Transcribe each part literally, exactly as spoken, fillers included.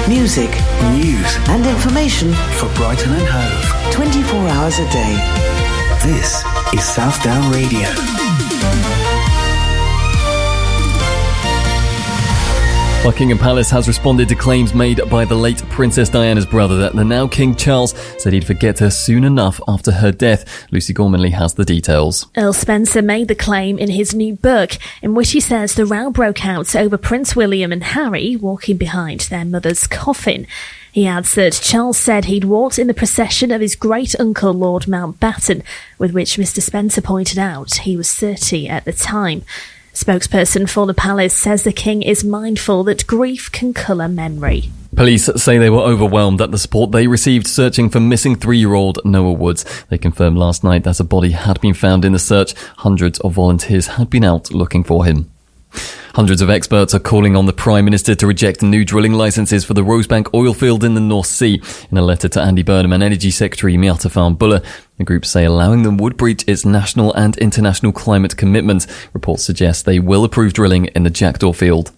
Music, news and information for Brighton and Hove. twenty-four hours a day. This is Southdown Radio. Buckingham Palace has responded to claims made by the late Princess Diana's brother that the now King Charles said he'd forget her soon enough after her death. Lucy Gormanley has the details. Earl Spencer made the claim in his new book, in which he says the row broke out over Prince William and Harry walking behind their mother's coffin. He adds that Charles said he'd walked in the procession of his great-uncle Lord Mountbatten, with which Mister Spencer pointed out he was thirty at the time. Spokesperson for the palace says the king is mindful that grief can colour memory. Police say they were overwhelmed at the support they received searching for missing three-year-old Noah Woods. They confirmed last night that a body had been found in the search. Hundreds of volunteers had been out looking for him. Hundreds of experts are calling on the Prime Minister to reject new drilling licences for the Rosebank oil field in the North Sea. In a letter to Andy Burnham and Energy Secretary Miata Fahnbulleh, the group say allowing them would breach its national and international climate commitments. Reports suggest they will approve drilling in the Jackdaw field.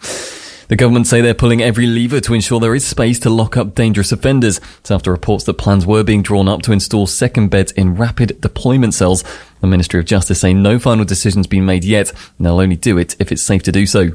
The government say they're pulling every lever to ensure there is space to lock up dangerous offenders. It's after reports that plans were being drawn up to install second beds in rapid deployment cells. The Ministry of Justice say no final decision's been made yet, and they'll only do it if it's safe to do so.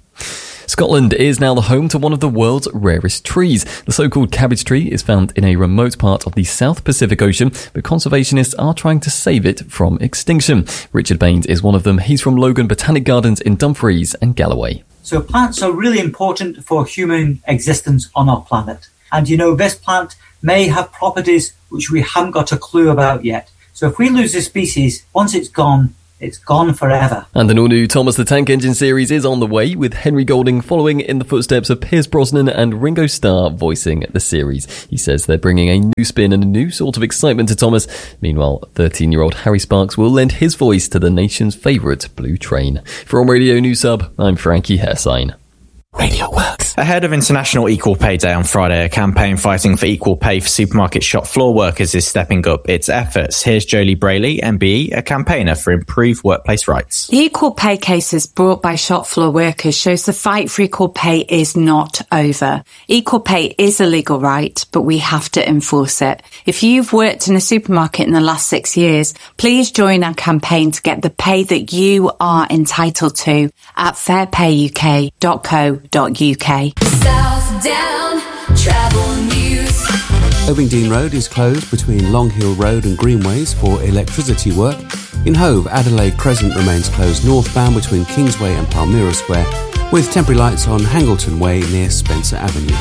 Scotland is now the home to one of the world's rarest trees. The so-called cabbage tree is found in a remote part of the South Pacific Ocean, but conservationists are trying to save it from extinction. Richard Baines is one of them. He's from Logan Botanic Gardens in Dumfries and Galloway. So plants are really important for human existence on our planet. And you know, this plant may have properties which we haven't got a clue about yet. So if we lose a species, once it's gone, it's gone forever. And an all-new Thomas the Tank Engine series is on the way, with Henry Golding following in the footsteps of Pierce Brosnan and Ringo Starr voicing the series. He says they're bringing a new spin and a new sort of excitement to Thomas. Meanwhile, thirteen-year-old Harry Sparks will lend his voice to the nation's favourite Blue Train. From Radio News Sub, I'm Frankie Hairsign. Radio Works. Ahead of International Equal Pay Day on Friday, a campaign fighting for equal pay for supermarket shop floor workers is stepping up its efforts. Here's Jolie Brayley, M B E, a campaigner for improved workplace rights. The equal pay cases brought by shop floor workers shows the fight for equal pay is not over. Equal pay is a legal right, but we have to enforce it. If you've worked in a supermarket in the last six years, please join our campaign to get the pay that you are entitled to at fair pay U K dot co dot U K. Southdown Travel News. Ovingdean Road is closed between Long Hill Road and Greenways for electricity work. In Hove, Adelaide Crescent remains closed northbound between Kingsway and Palmyra Square, with temporary lights on Hangleton Way near Spencer Avenue.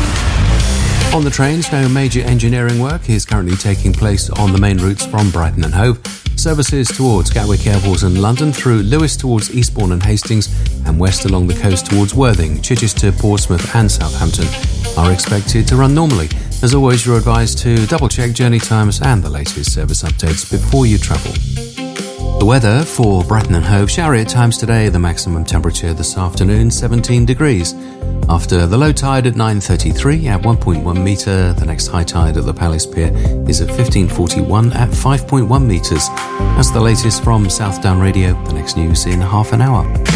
On the trains, no major engineering work is currently taking place on the main routes from Brighton and Hove. Services towards Gatwick Airport and London, through Lewes towards Eastbourne and Hastings, and west along the coast towards Worthing, Chichester, Portsmouth and Southampton are expected to run normally. As always, you're advised to double-check journey times and the latest service updates before you travel. The weather for Brighton and Hove: showery at times today, the maximum temperature this afternoon seventeen degrees. After the low tide at nine thirty-three at one point one metre, the next high tide at the Palace Pier is at fifteen forty-one at five point one metres. That's the latest from Southdown Radio. The next news in half an hour.